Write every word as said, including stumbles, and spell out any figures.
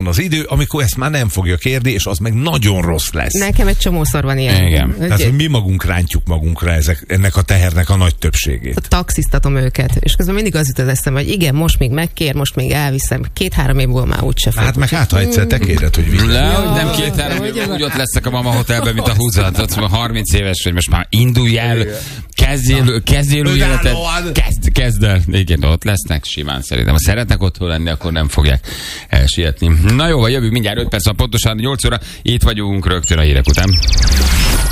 az idő, amikor ezt már nem fogja kérni, és az meg nagyon rossz lesz. Nekem egy csomószor van ilyen. Igen. Tehát, hogy mi magunk rántjuk magunkra ezek, ennek a tehernek a nagy többségét. Taxisztatom őket, és közben mindig az jut az eszembe, hogy igen, most még megkér, most még elviszem, két-három év múlva már úgyse fog. Hát meg hát, ha egyszer te kéred, hogy vigyem. Le, hogy nem két-három év, úgy ott leszek a Mama Hotelben, mint a húzat. Ott van harminc éves, hogy most már indulj el, kezdjél, kezdjél új életet, kezd, kezd el. Igen, ott lesznek simán szerintem. Ha szeretnek otthon lenni, akkor nem fogják elsietni. Na jó, jövünk mindjárt öt perc, pontosan nyolc óra, itt vagyunk rögtön a hírek után.